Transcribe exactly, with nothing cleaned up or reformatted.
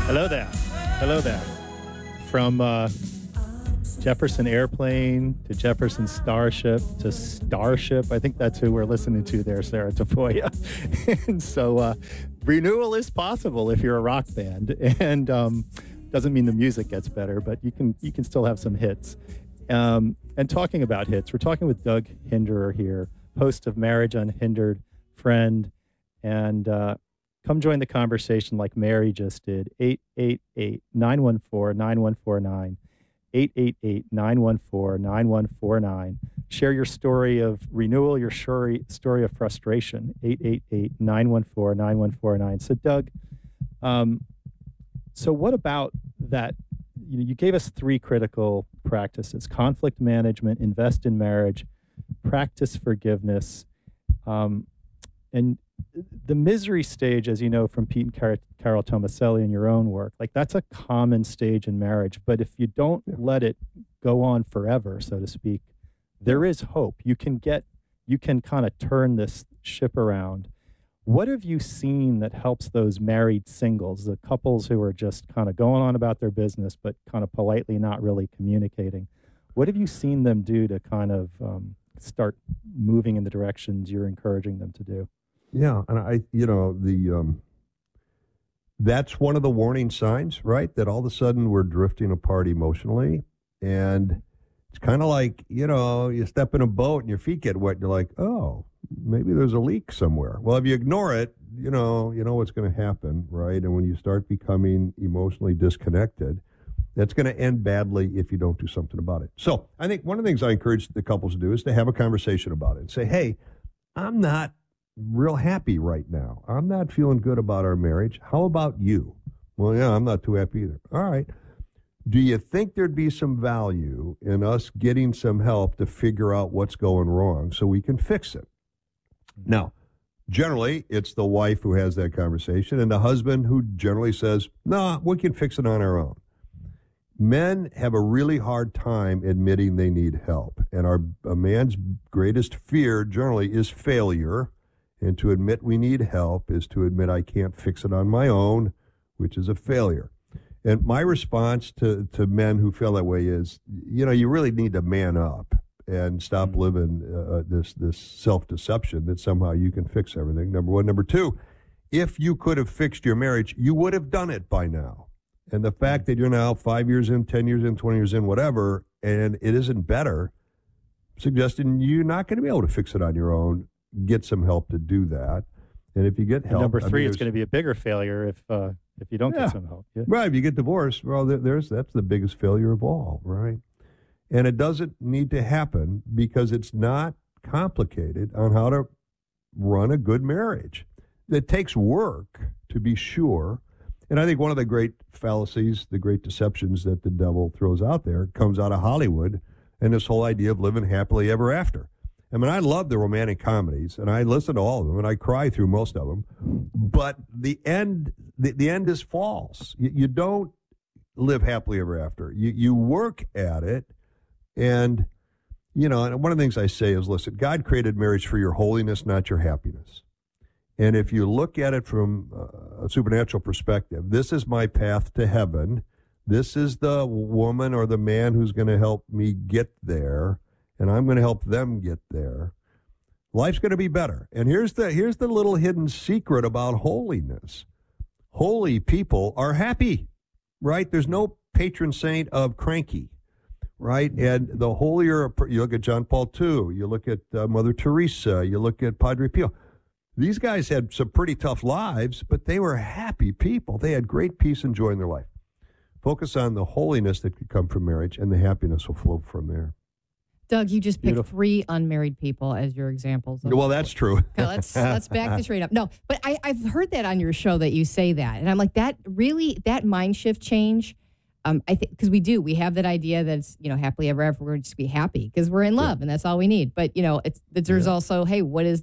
Hello there. Hello there. From uh, Jefferson Airplane to Jefferson Starship to Starship. I think that's who we're listening to there, Sarah Tafoya. And so uh, renewal is possible if you're a rock band. And um, doesn't mean the music gets better, but you can you can still have some hits. Um, and talking about hits, we're talking with Doug Hinderer here, host of Marriage Unhindered, friend, and uh, come join the conversation like Mary just did. eight eight eight, nine one four, nine one four nine. eight eight eight, nine one four, nine one four nine. Share your story of renewal, your story, story of frustration. eight eight eight, nine one four, nine one four nine. So, Doug, um, so what about that? You know, you gave us three critical practices: conflict management, invest in marriage, practice forgiveness, um, and the misery stage, as you know from Pete and Car- Carol Tomaselli in your own work, like that's a common stage in marriage. But if you don't yeah. let it go on forever, so to speak, there is hope. You can get, you can kind of turn this ship around. What have you seen that helps those married singles, the couples who are just kind of going on about their business, but kind of politely not really communicating? What have you seen them do to kind of um, start moving in the directions you're encouraging them to do? Yeah, and I, you know, the um, that's one of the warning signs, right? That all of a sudden we're drifting apart emotionally, and it's kind of like, you know, you step in a boat and your feet get wet, and you're like, oh, maybe there's a leak somewhere. Well, if you ignore it, you know, you know what's going to happen, right? And when you start becoming emotionally disconnected, that's going to end badly if you don't do something about it. So I think one of the things I encourage the couples to do is to have a conversation about it and say, hey, I'm not real happy right now. I'm not feeling good about our marriage. How about you? Well, yeah, I'm not too happy either. All right. Do you think there'd be some value in us getting some help to figure out what's going wrong so we can fix it? Now, generally, it's the wife who has that conversation and the husband who generally says, no, nah, we can fix it on our own. Men have a really hard time admitting they need help. And our a man's greatest fear generally is failure. And to admit we need help is to admit I can't fix it on my own, which is a failure. And my response to, to men who feel that way is, you know, you really need to man up and stop mm-hmm. living uh, this this self-deception that somehow you can fix everything, number one. Number two, if you could have fixed your marriage, you would have done it by now. And the fact that you're now five years in, ten years in, twenty years in, whatever, and it isn't better, suggesting you're not going to be able to fix it on your own. Get some help to do that. And if you get help... And number three, I mean, it's going to be a bigger failure if uh, if you don't yeah. get some help. Yeah. Right, if you get divorced, well, there, there's that's the biggest failure of all, right? And it doesn't need to happen because it's not complicated on how to run a good marriage. It takes work, to be sure. And I think one of the great fallacies, the great deceptions that the devil throws out there comes out of Hollywood and this whole idea of living happily ever after. I mean, I love the romantic comedies, and I listen to all of them, and I cry through most of them. But the end, the, the end is false. You, you don't live happily ever after. You you work at it, and you know. And one of the things I say is, listen, God created marriage for your holiness, not your happiness. And if you look at it from a supernatural perspective, this is my path to heaven. This is the woman or the man who's going to help me get there. And I'm going to help them get there. Life's going to be better. And here's the here's the little hidden secret about holiness. Holy people are happy, right? There's no patron saint of cranky, right? And the holier, you look at John Paul the Second, you look at uh, Mother Teresa, you look at Padre Pio. These guys had some pretty tough lives, but they were happy people. They had great peace and joy in their life. Focus on the holiness that could come from marriage, and the happiness will flow from there. Doug, you just picked Beautiful. three unmarried people as your examples. Of, well, that's true. Okay, let's let's back this right up. No, but I, I've heard that on your show that you say that, and I'm like, that really that mind shift change. Um, I think because we do, we have that idea that it's, you know, happily ever after. We're just be happy because we're in love, yeah. and that's all we need. But you know, it's, it's there's yeah. also, hey, what is